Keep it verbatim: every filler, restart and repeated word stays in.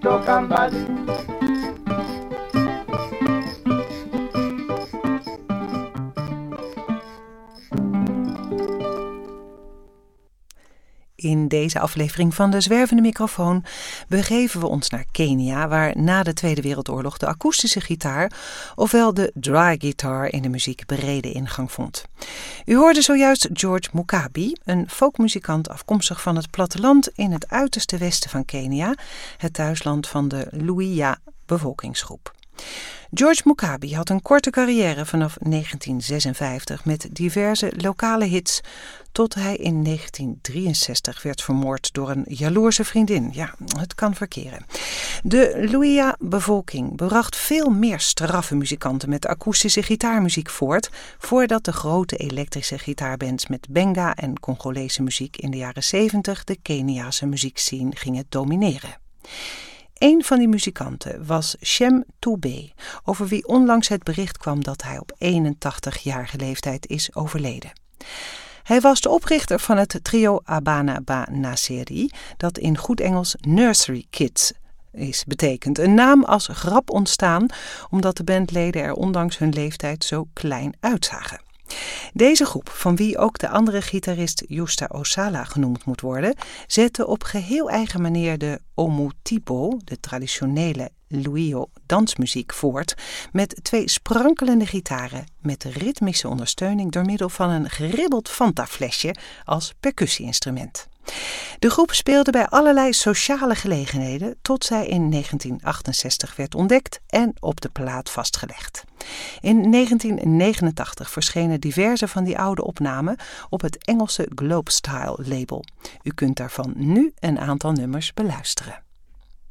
Tokambali. In deze aflevering van De Zwervende Microfoon begeven we ons naar Kenia, waar na de Tweede Wereldoorlog de akoestische gitaar, ofwel de dry guitar, in de muziek brede ingang vond. U hoorde zojuist George Mukabi, een folkmuzikant afkomstig van het platteland in het uiterste westen van Kenia, het thuisland van de Luhya-bevolkingsgroep. George Mukabi had een korte carrière vanaf negentien zesenvijftig met diverse lokale hits, tot hij in negentien drieënzestig werd vermoord door een jaloerse vriendin. Ja, het kan verkeren. De Luhya-bevolking bracht veel meer straffe muzikanten met akoestische gitaarmuziek voort, voordat de grote elektrische gitaarbands met benga en Congolese muziek in de jaren zeventig de Keniaanse muziekscene gingen domineren. Een van die muzikanten was Shem Toubé, over wie onlangs het bericht kwam dat hij op eenentachtigjarige leeftijd is overleden. Hij was de oprichter van het trio Abana Ba Naseri, dat in goed Engels Nursery Kids is betekent. Een naam als grap ontstaan, omdat de bandleden er ondanks hun leeftijd zo klein uitzagen. Deze groep, van wie ook de andere gitarist Justa Osala genoemd moet worden, zette op geheel eigen manier de Omutibo, de traditionele Luyo dansmuziek, voort met twee sprankelende gitaren met ritmische ondersteuning door middel van een geribbeld Fanta-flesje als percussie-instrument. De groep speelde bij allerlei sociale gelegenheden tot zij in negentien achtenzestig werd ontdekt en op de plaat vastgelegd. In negentien negenentachtig verschenen diverse van die oude opnamen op het Engelse Globestyle label. U kunt daarvan nu een aantal nummers beluisteren.